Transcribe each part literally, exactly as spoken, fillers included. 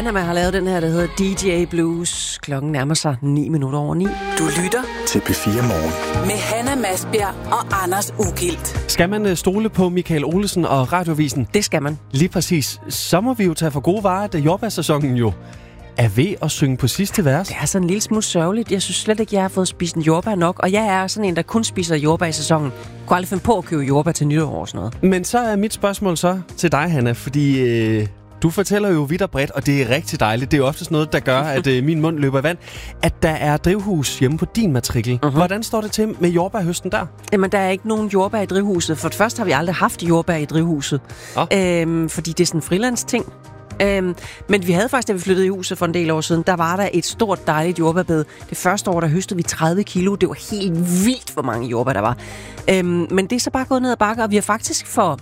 Panama har lavet den her, der hedder D J Blues. Klokken nærmer sig ni minutter over ni. Du lytter til P fire Morgen med Hanna Masbjerg og Anders Ugilt. Skal man stole på Michael Olesen og Radiovisen? Det skal man. Lige præcis. Så må vi jo tage for gode varer, at jordbærsæsonen jo er ved at synge på sidste vers. Det er sådan en lille smule sørgeligt. Jeg synes slet ikke, jeg har fået spist en jordbær nok. Og jeg er sådan en, der kun spiser jordbær i sæsonen. Jeg kunne aldrig finde på at købe jordbær til nytår og sådan noget. Men så er mit spørgsmål så til dig, Hanna, fordi øh, du fortæller jo vidt og bredt, og det er rigtig dejligt. Det er jo oftest noget, der gør, at øh, min mund løber i vand. At der er drivhus hjemme på din matrikel. Uh-huh. Hvordan står det til med jordbærhøsten der? Jamen, der er ikke nogen jordbær i drivhuset. For det første har vi aldrig haft jordbær i drivhuset. Oh. Øhm, fordi det er sådan en frilandsting. Øhm, men vi havde faktisk, da vi flyttede i huset for en del år siden, der var der et stort, dejligt jordbærbed. Det første år, der høstede vi tredive kilo. Det var helt vildt, hvor mange jordbær der var. Øhm, men det er så bare gået ned ad bakke, og vi har faktisk for...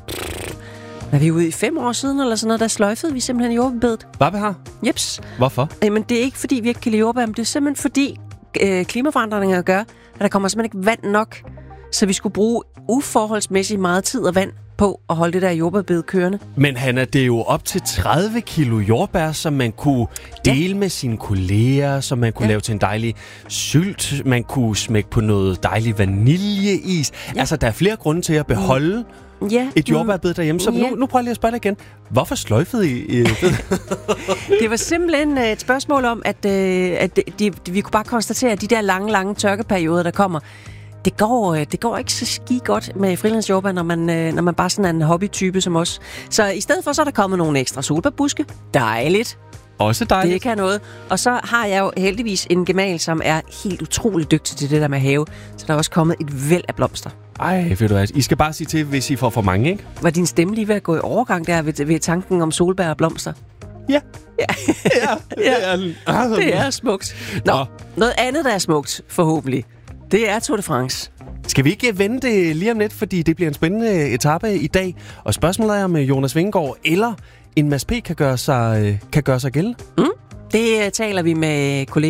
Er vi ude i fem år siden, eller sådan noget, der sløjfede vi simpelthen jordbærbedet. Hvad vi har? Jeps. Hvorfor? Jamen, det er ikke, fordi vi ikke kan lide jordbær, men det er simpelthen fordi øh, klimaforandringer gør, at der kommer simpelthen ikke vand nok, så vi skulle bruge uforholdsmæssigt meget tid og vand på at holde det der jordbærbed kørende. Men Hanna, det er jo op til tredive kilo jordbær, som man kunne dele ja. med sine kolleger, som man kunne ja. lave til en dejlig sylt, man kunne smække på noget dejlig vaniljeis. Ja. Altså, der er flere grunde til at beholde ja. et jordbærbed derhjemme. Så ja. nu, nu prøver jeg lige at spørge dig igen. Hvorfor sløjfede I det? Det var simpelthen et spørgsmål om, at, at de, de, vi kunne bare konstatere, at de der lange, lange tørkeperioder, der kommer, Det går, det går ikke så ski godt med frilandsjordbær, når man, når man bare sådan er en hobbytype som os. Så i stedet for, så er der kommet nogle ekstra solbærbuske. Dejligt. Også dejligt. Det kan noget. Og så har jeg jo heldigvis en gemal, som er helt utrolig dygtig til det der med have. Så der er også kommet et væld af blomster. Ej, ved du hvad? I skal bare sige til, hvis I får for mange, ikke? Var din stemme lige ved at gå i overgang der ved, ved tanken om solbær og blomster? Ja. Ja, ja, det er, ja. Det er smukt. Nå, Nå, noget andet, der er smukt, forhåbentlig. Det er Tour de France. Skal vi ikke vende det lige om lidt, fordi det bliver en spændende etape i dag. Og spørgsmålet er, om Jonas Vingegaard eller en Mads P. kan gøre sig, kan gøre sig gældende? Mm, det taler vi med kollegaer